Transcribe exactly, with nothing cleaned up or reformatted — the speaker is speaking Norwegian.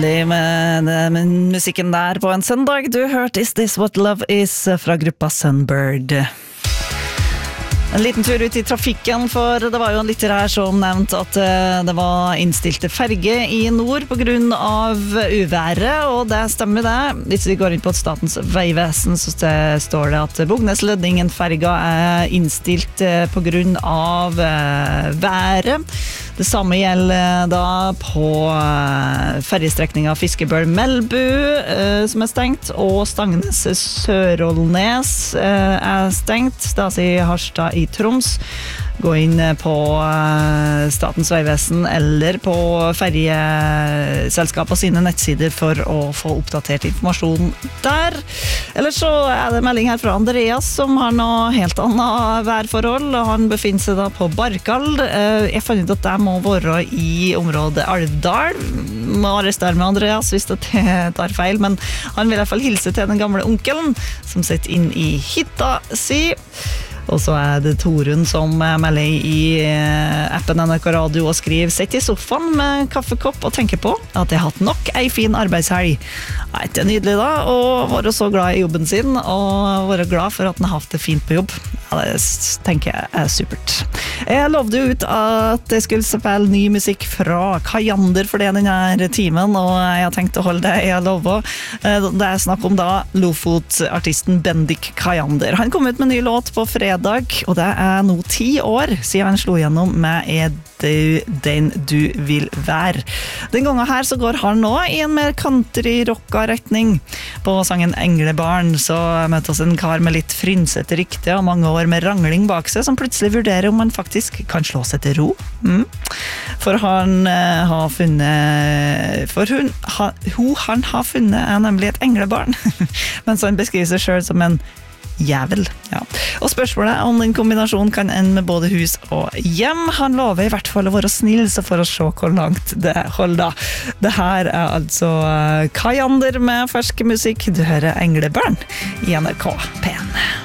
Med, med musikken der på en søndag. Du hørte Is This What Love Is fra gruppa Sunbird. En liten tur ut i trafikken, for det var jo en lytter her som nevnte at det var innstilte ferge i nord på grunn av uværet, og det stemmer det. Hvis vi går inn på Statens vegvesen, så står det at Bognes-Lødingen-ferga er innstilt på grunn av været. Det samme gjelder da på fergestrekningen Fiskebøl-Melbu, som er stengt, og Stangnes-Sørolnes er stengt, da sier Harstad i Troms. Gå inn på Statens vegvesen eller på fergeselskapet sine nettsider for å få oppdatert informasjon der. Eller så er det melding her fra Andreas som har noe helt annet værforhold. Han befinner seg da på Barkald. Jeg fant ut at det må være i området Alvdal. Må arrestere med Andreas hvis det tar feil, men han vil i hvert fall hilse til den gamle onkelen som sitter inn i hytta si. Og så er det Torun som melder i appen N R K Radio og skriver: «Sett i sofaen med kaffekopp og tenker på at jeg har hatt nok ei fin arbeidshelg.» Nei, det er nydelig da, å være så glad i jobben sin, og være glad for at han har hatt det fint på jobb. Ja, det tenker jeg er supert. Jeg lovde jo ut at jeg skulle spille ny musikk fra Kajander for det denne timen, og jeg har tenkt å holde det jeg lover. Det er snakk om da Lofot-artisten Bendik Kajander. Han kom ut med en ny låt på fredag, og det er nå ti år siden han slo gjennom med «Er du den du vil være?». Den gangen her så går han nå i en mer country-rocka retning. På sangen Englebarn så møter oss en kar med litt frynsete rykte og mange år med rangling bak seg, som plutselig vurderer om han faktisk kan slå seg til ro. Mm. For han uh, har funnet for hun, ha, hun han har funnet er nemlig et englebarn, mens han beskriver seg selv som en jævel. Ja. Og spørsmålet er om den kombinasjonen kan ende med både hus og hjem. Han lover i hvert fall å være snill, så for å se hvor langt det holder. Det her er altså Kajander med fersk musikk. Du hører Englebarn i N R K P N.